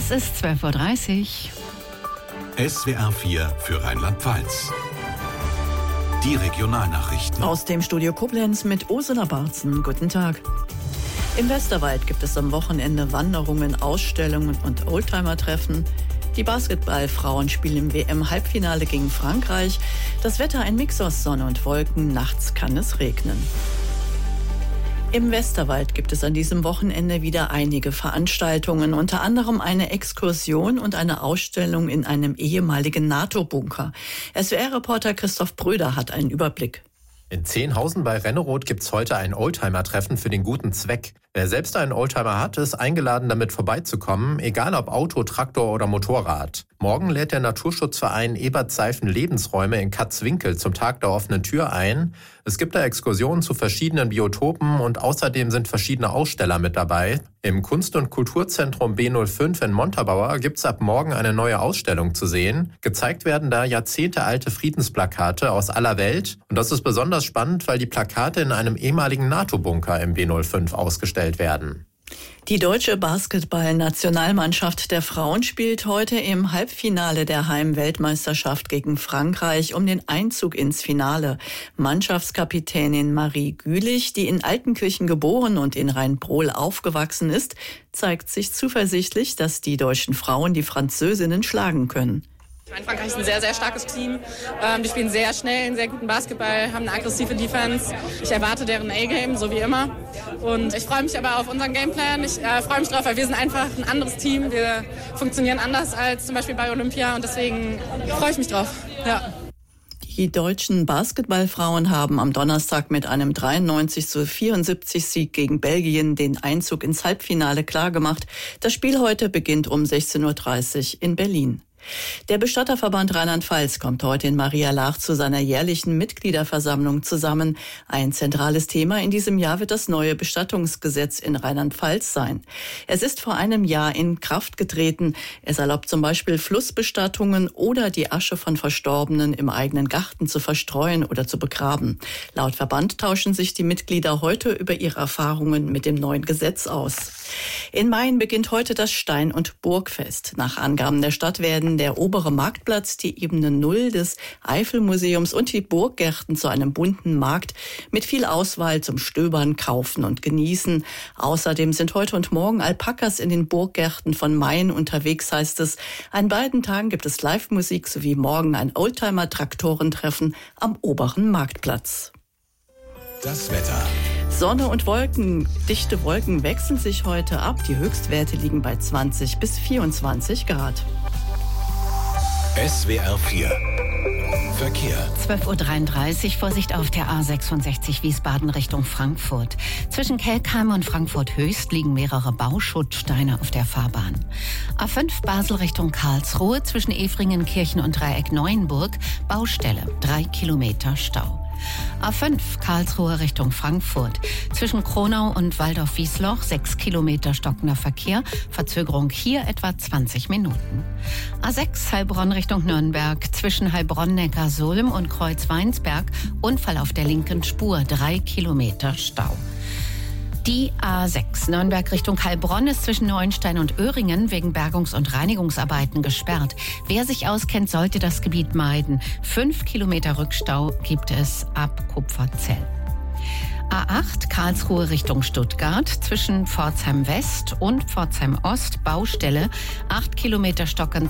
Es ist 12:30 Uhr. SWR 4 für Rheinland-Pfalz. Die Regionalnachrichten. Aus dem Studio Koblenz mit Ursula Barzen. Guten Tag. Im Westerwald gibt es am Wochenende Wanderungen, Ausstellungen und Oldtimer-Treffen. Die Basketballfrauen spielen im WM-Halbfinale gegen Frankreich. Das Wetter ein Mix aus Sonne und Wolken. Nachts kann es regnen. Im Westerwald gibt es an diesem Wochenende wieder einige Veranstaltungen, unter anderem eine Exkursion und eine Ausstellung in einem ehemaligen NATO-Bunker. SWR-Reporter Christoph Bröder hat einen Überblick. In Zehnhausen bei Renneroth gibt's heute ein Oldtimer-Treffen für den guten Zweck. Wer selbst einen Oldtimer hat, ist eingeladen, damit vorbeizukommen, egal ob Auto, Traktor oder Motorrad. Morgen lädt der Naturschutzverein Ebert-Seifen Lebensräume in Katzwinkel zum Tag der offenen Tür ein. Es gibt da Exkursionen zu verschiedenen Biotopen und außerdem sind verschiedene Aussteller mit dabei. Im Kunst- und Kulturzentrum B05 in Montabaur gibt's ab morgen eine neue Ausstellung zu sehen. Gezeigt werden da jahrzehntealte Friedensplakate aus aller Welt. Und das ist besonders spannend, weil die Plakate in einem ehemaligen NATO-Bunker im B05 ausgestellt werden. Die deutsche Basketball-Nationalmannschaft der Frauen spielt heute im Halbfinale der Heim-Weltmeisterschaft gegen Frankreich um den Einzug ins Finale. Mannschaftskapitänin Marie Gülich, die in Altenkirchen geboren und in Rheinbrohl aufgewachsen ist, zeigt sich zuversichtlich, dass die deutschen Frauen die Französinnen schlagen können. Frankreich ist ein sehr, sehr starkes Team. Die spielen sehr schnell, einen sehr guten Basketball, haben eine aggressive Defense. Ich erwarte deren A-Game, so wie immer. Und ich freue mich aber auf unseren Gameplan. Ich freue mich drauf, weil wir sind einfach ein anderes Team. Wir funktionieren anders als zum Beispiel bei Olympia und deswegen freue ich mich drauf. Ja. Die deutschen Basketballfrauen haben am Donnerstag mit einem 93:74 Sieg gegen Belgien den Einzug ins Halbfinale klargemacht. Das Spiel heute beginnt um 16:30 Uhr in Berlin. Der Bestatterverband Rheinland-Pfalz kommt heute in Marialach zu seiner jährlichen Mitgliederversammlung zusammen. Ein zentrales Thema in diesem Jahr wird das neue Bestattungsgesetz in Rheinland-Pfalz sein. Es ist vor einem Jahr in Kraft getreten. Es erlaubt zum Beispiel Flussbestattungen oder die Asche von Verstorbenen im eigenen Garten zu verstreuen oder zu begraben. Laut Verband tauschen sich die Mitglieder heute über ihre Erfahrungen mit dem neuen Gesetz aus. In Mayen beginnt heute das Stein- und Burgfest. Nach Angaben der Stadt werden der obere Marktplatz, die Ebene 0 des Eifelmuseums und die Burggärten zu einem bunten Markt mit viel Auswahl zum Stöbern, Kaufen und Genießen. Außerdem sind heute und morgen Alpakas in den Burggärten von Mayen unterwegs, heißt es. An beiden Tagen gibt es Live-Musik sowie morgen ein Oldtimer-Traktorentreffen am oberen Marktplatz. Das Wetter. Sonne und Wolken. Dichte Wolken wechseln sich heute ab. Die Höchstwerte liegen bei 20 bis 24 Grad. SWR 4 Verkehr. 12:33 Uhr, Vorsicht auf der A66 Wiesbaden Richtung Frankfurt. Zwischen Kelkheim und Frankfurt Höchst liegen mehrere Bauschuttsteine auf der Fahrbahn. A5 Basel Richtung Karlsruhe, zwischen Efringen, und Dreieck Neuenburg, Baustelle, 3 Kilometer Stau. A5 Karlsruhe Richtung Frankfurt. Zwischen Kronau und Waldorf-Wiesloch 6 Kilometer stockender Verkehr. Verzögerung hier etwa 20 Minuten. A6 Heilbronn Richtung Nürnberg. Zwischen Heilbronn-Neckarsulm und Kreuzweinsberg Unfall auf der linken Spur. 3 Kilometer Stau. Die A6 Nürnberg Richtung Heilbronn ist zwischen Neuenstein und Öhringen wegen Bergungs- und Reinigungsarbeiten gesperrt. Wer sich auskennt, sollte das Gebiet meiden. 5 Kilometer Rückstau gibt es ab Kupferzell. A8 Karlsruhe Richtung Stuttgart, zwischen Pforzheim West und Pforzheim Ost Baustelle, 8 Kilometer stockend